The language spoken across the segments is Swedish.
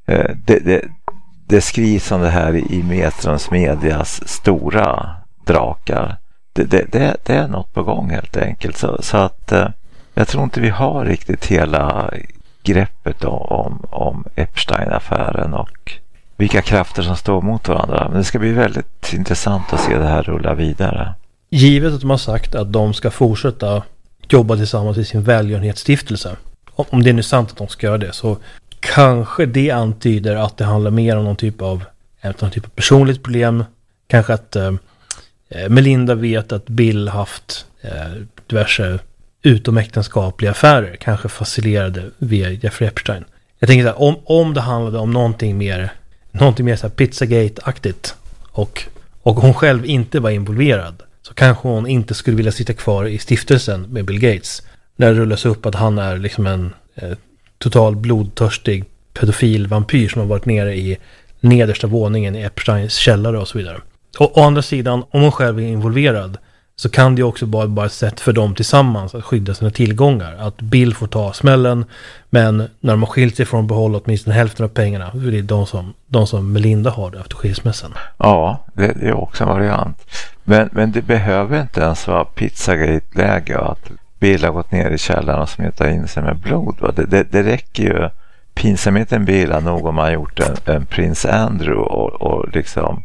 det skrivs om det här i Metrons medias stora drakar. Det är något på gång helt enkelt. Så att jag tror inte vi har riktigt hela greppet om Epstein-affären och vilka krafter som står mot varandra. Men det ska bli väldigt intressant att se det här rulla vidare. Givet att de har sagt att de ska fortsätta jobba tillsammans i sin välgörenhetsstiftelse. Om det är nu sant att de ska göra det, så kanske det antyder att det handlar mer om någon typ av personligt problem. Kanske att Melinda vet att Bill haft diverse utomäktenskapliga affärer, kanske faciliterade via Jeffrey Epstein. Jag tänker så här, om det handlade om någonting mer så här Pizzagate-aktigt och hon själv inte var involverad, så kanske hon inte skulle vilja sitta kvar i stiftelsen med Bill Gates när det rullas upp att han är liksom en total blodtörstig pedofil vampyr som har varit nere i nedersta våningen i Epsteins källare och så vidare. Och å andra sidan, om hon själv är involverad, så kan det ju också bara ett sätt för dem tillsammans att skydda sina tillgångar. Att Bill får ta smällen, men när de har skilt sig från behålla åtminstone hälften av pengarna, så är det de som Melinda har det efter skilsmässan. Ja, det är också en variant. Men det behöver inte ens vara Pizzagate-läge att Bill har gått ner i källaren och smetat in sig med blod. Va? Det räcker ju. Pinsamheten Bill har nog om man gjort en prins Andrew och liksom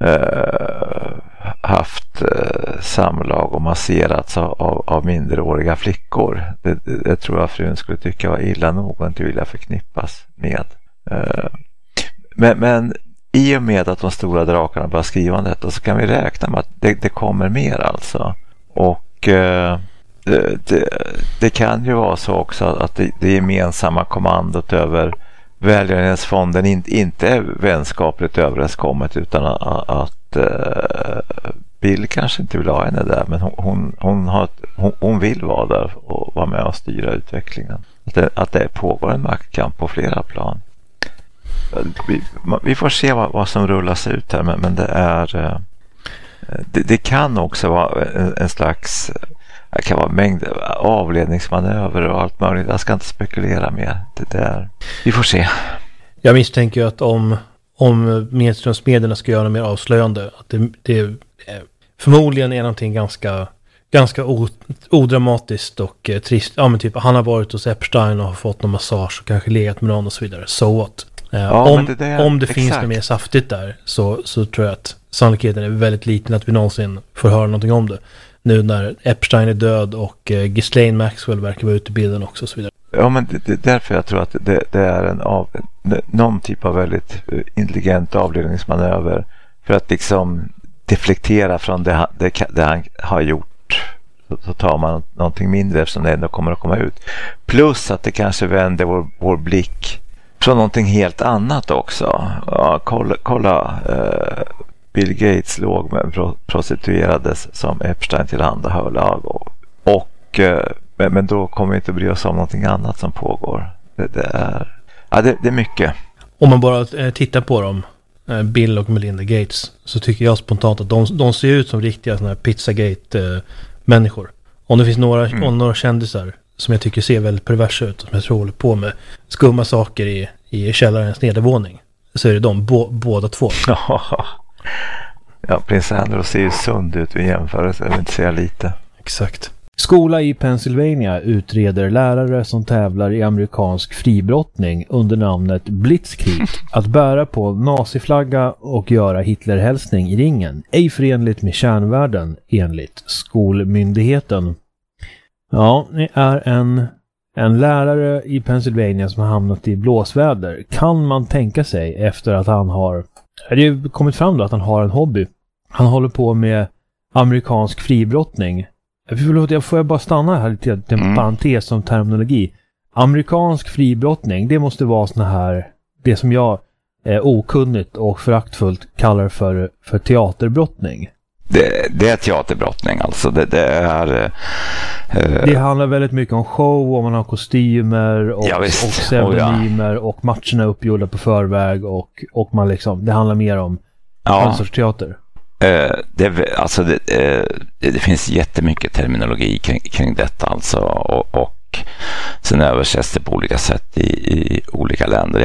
haft samlag och masserats av minderåriga flickor. Det tror jag frun skulle tycka var illa nog och inte vilja förknippas med. Men i och med att de stora drakarna börjar skriva om detta, så kan vi räkna med att det kommer mer alltså. Och det kan ju vara så också att det gemensamma kommandot över välgörenhetsfonden inte är vänskapligt överenskommet, utan att Bill kanske inte vill ha henne där, men hon vill vara där och vara med och styra utvecklingen. Att det pågår en maktkamp på flera plan. Vi får se vad som rullas ut här, men det kan också vara en slags, det kan vara mängd avledningsmanöver och allt möjligt. Jag ska inte spekulera mer. Vi får se. Jag misstänker ju att om medströmsmedierna ska göra mer avslöjande, att det förmodligen är någonting ganska odramatiskt och trist. Ja, men typ han har varit hos Epstein och har fått någon massage och kanske legat med någon och så vidare. So what? Om det finns något mer saftigt där, så tror jag att sannolikheten är väldigt liten att vi någonsin får höra någonting om det. Nu när Epstein är död och Ghislaine Maxwell verkar vara ute i bilden också och så vidare. Ja, men det är därför jag tror att det är någon typ av väldigt intelligent avledningsmanöver för att liksom deflektera från det han har gjort. Så tar man någonting mindre eftersom det ändå kommer att komma ut. Plus att det kanske vänder vår blick från någonting helt annat också. Ja, kolla Bill Gates låg med prostituerades som Epstein tillhandahöll men då kommer vi inte bry oss om någonting annat som pågår. Det är mycket. Om man bara tittar på dem, Bill och Melinda Gates, så tycker jag spontant att de ser ut som riktiga såna här Pizzagate-människor. Om det finns några kändisar som jag tycker ser väldigt perversa ut och som jag tror håller på med skumma saker i källarens nedervåning, så är det de båda två. Ja, prins Andrew ser ju sund ut vid jämförelse, jag vill inte säga lite. Exakt. Skola i Pennsylvania utreder lärare som tävlar i amerikansk fribrottning under namnet Blitzkrieg att bära på naziflagga och göra Hitlerhälsning i ringen. Ej förenligt med kärnvärden enligt skolmyndigheten. Ja, det är en lärare i Pennsylvania som har hamnat i blåsväder. Kan man tänka sig efter att han har... Det är kommit fram då att han har en hobby. Han håller på med amerikansk fribrottning. Får jag bara stanna här lite till en parentes som terminologi. Amerikansk fribrottning, det måste vara såna här, det som jag okunnigt och föraktfullt kallar för teaterbrottning. Det är teaterbrottning alltså. Det är... Det handlar väldigt mycket om show och man har kostymer och pseudonymer och matcherna är uppgjorda på förväg och man liksom, det handlar mer om en sorts teater. Det finns jättemycket terminologi kring detta alltså och sen översätts det på olika sätt i olika länder.